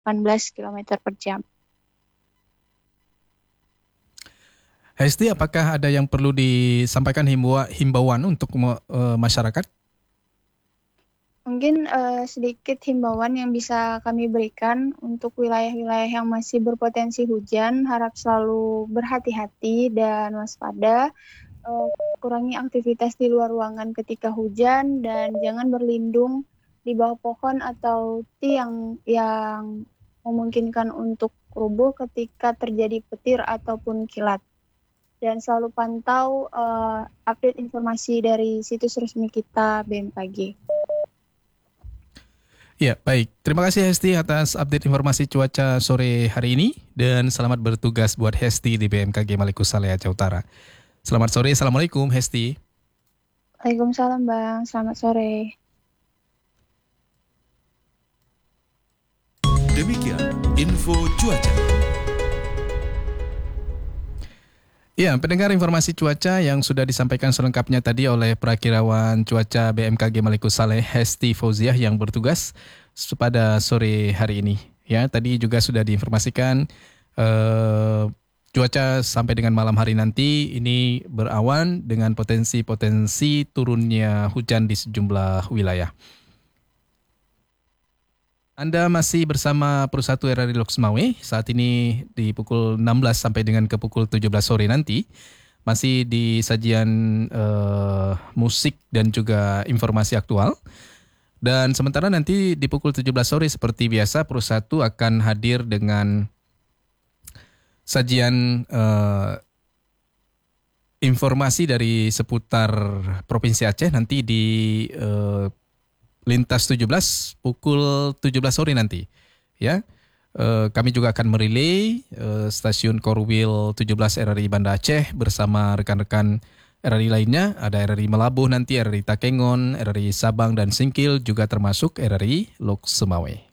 18 km per jam. Hesti, apakah ada yang perlu disampaikan himbauan untuk masyarakat? Mungkin sedikit himbauan yang bisa kami berikan untuk wilayah-wilayah yang masih berpotensi hujan, harap selalu berhati-hati dan waspada, kurangi aktivitas di luar ruangan ketika hujan, dan jangan berlindung di bawah pohon atau tiang yang memungkinkan untuk rubuh ketika terjadi petir ataupun kilat. Dan selalu pantau update informasi dari situs resmi kita BMKG. Ya, baik. Terima kasih Hesti atas update informasi cuaca sore hari ini dan selamat bertugas buat Hesti di BMKG Maluku Saleh Aceh Utara. Selamat sore, Assalamualaikum Hesti. Waalaikumsalam Bang, selamat sore. Demikian info cuaca. Ya, pendengar informasi cuaca yang sudah disampaikan selengkapnya tadi oleh Prakirawan Cuaca BMKG Maluku Saleh Hesti Fauziah yang bertugas pada sore hari ini. Ya, tadi juga sudah diinformasikan cuaca sampai dengan malam hari nanti ini berawan dengan potensi turunnya hujan di sejumlah wilayah. Anda masih bersama Perusahaan RRI Lok Semawe, saat ini di pukul 16 sampai dengan ke pukul 17 sore nanti, masih di sajian musik dan juga informasi aktual. Dan sementara nanti di pukul 17 sore seperti biasa, Perusahaan akan hadir dengan sajian informasi dari seputar Provinsi Aceh nanti di Lintas 17 pukul 17 sore nanti. Ya. Kami juga akan merelay stasiun Korwil 17 RRI Banda Aceh bersama rekan-rekan RRI lainnya. Ada RRI Melabuh nanti, RRI Takengon, RRI Sabang dan Singkil juga termasuk RRI Lok Semawe.